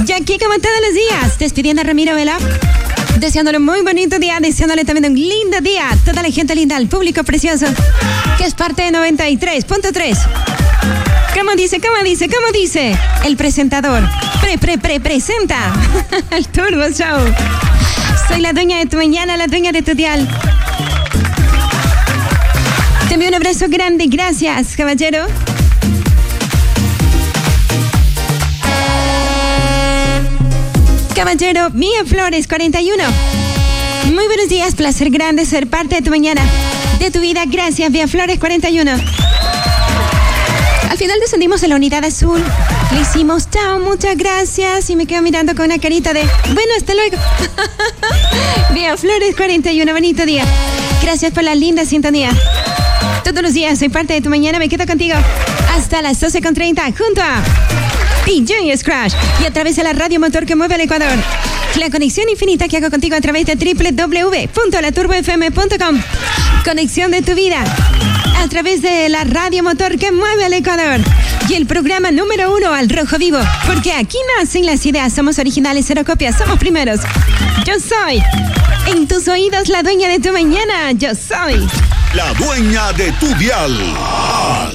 Y aquí como todos los días, despidiendo a Ramiro Vela, deseándole un muy bonito día, deseándole también un lindo día a toda la gente linda, al público precioso, que es parte de 93.3. ¿Cómo dice? El presentador. Presenta el Turbo Show. Soy la dueña de tu mañana, la dueña de tu dial. Te envío un abrazo grande, gracias, caballero. Caballero Mía Flores 41. Muy buenos días, placer grande ser parte de tu mañana, de tu vida. Gracias, Mía Flores 41. Al final descendimos en la unidad azul. Le hicimos chao, muchas gracias. Y me quedo mirando con una carita de bueno, hasta luego. Mía Flores 41, bonito día. Gracias por la linda sintonía. Todos los días soy parte de tu mañana, me quedo contigo hasta las 12:30 junto a DJ Scratch y a través de la radio motor que mueve el Ecuador. La conexión infinita que hago contigo a través de www.laturbofm.com. Conexión de tu vida a través de la radio motor que mueve el Ecuador. Y el programa número 1 al rojo vivo. Porque aquí nacen las ideas. Somos originales, cero copias, somos primeros. Yo soy, en tus oídos, la dueña de tu mañana. Yo soy la dueña de tu dial.